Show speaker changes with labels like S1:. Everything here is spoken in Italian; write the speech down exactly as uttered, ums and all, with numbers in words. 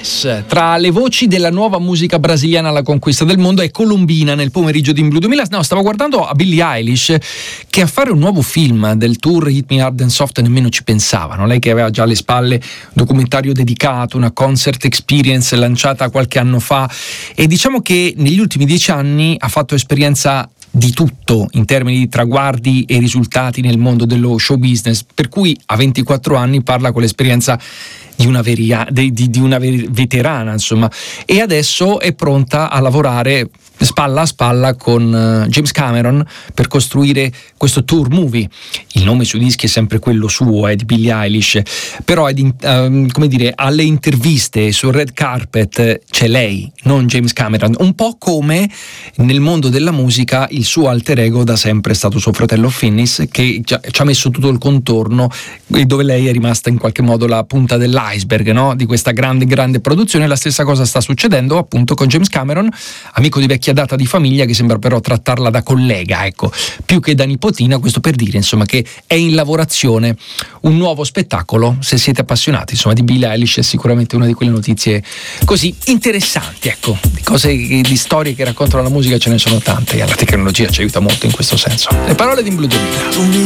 S1: Yes, tra le voci della nuova musica brasiliana alla conquista del mondo è Colombina nel pomeriggio di In Blue duemila. No, stavo guardando a Billie Eilish che a fare un nuovo film del tour Hit Me Hard and Soft nemmeno ci pensavano. Lei che aveva già alle spalle un documentario dedicato, una concert experience lanciata qualche anno fa, e diciamo che negli ultimi dieci anni ha fatto esperienza di tutto in termini di traguardi e risultati nel mondo dello show business, per cui a ventiquattro anni parla con l'esperienza di una, veria, di, di, di una ver- veterana, insomma, e adesso è pronta a lavorare spalla a spalla con uh, James Cameron per costruire questo tour movie. Il nome sui dischi è sempre quello suo, è di Billie Eilish, però è di, uh, come dire, alle interviste sul red carpet c'è lei, non James Cameron, un po' come nel mondo della musica il suo alter ego da sempre è stato suo fratello Finnis, che già, ci ha messo tutto il contorno e dove lei è rimasta in qualche modo la punta dell'iceberg, no? Di questa grande grande produzione. La stessa cosa sta succedendo appunto con James Cameron, amico di vecchia data di famiglia, che sembra però trattarla da collega, ecco, più che da nipotina. Questo per dire insomma che è in lavorazione un nuovo spettacolo. Se siete appassionati insomma di Billie Eilish è sicuramente una di quelle notizie così interessanti, ecco, di cose, di storie che raccontano la musica ce ne sono tante e la tecnologia ci aiuta molto in questo senso. Le parole di In Blue duemila.